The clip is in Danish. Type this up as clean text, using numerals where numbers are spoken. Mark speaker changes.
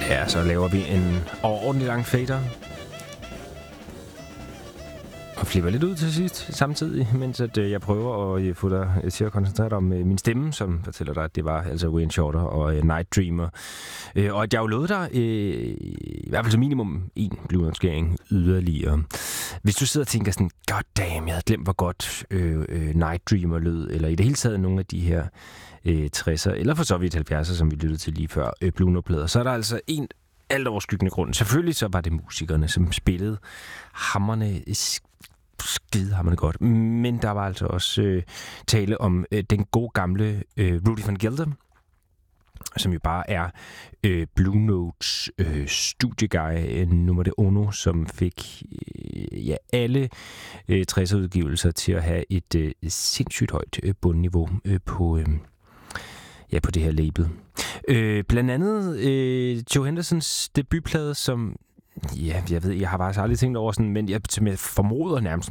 Speaker 1: Ja, så laver vi en overordentlig lang fader. Og flipper lidt ud til sidst samtidig, mens at jeg prøver at få dig til at koncentrere dig om min stemme, som fortæller dig, at det var altså Wayne Shorter og Night Dreamer. Og at jeg jo lovede dig i hvert fald som minimum en Blue Note-skæring yderligere. Hvis du sidder og tænker sådan, god damn, jeg havde glemt, hvor godt Night Dreamer lød, eller i det hele taget nogle af de her 60'er, eller for så vidt 70'er, som vi lyttede til lige før, Blue Note-plader, så er der altså en alt overskyggende grund. Selvfølgelig så var det musikerne, som spillede skidehamrende godt. Men der var altså også tale om den gode gamle Rudy Van Gelder, som jo bare er Blue Notes studieguy nummer det uno, som fik alle 60'er-udgivelser til at have et sindssygt højt bundniveau på det her label. Blandt andet Joe Hendersons debutplade, som jeg ved, jeg har faktisk aldrig tænkt over sådan, men jeg formoder nærmest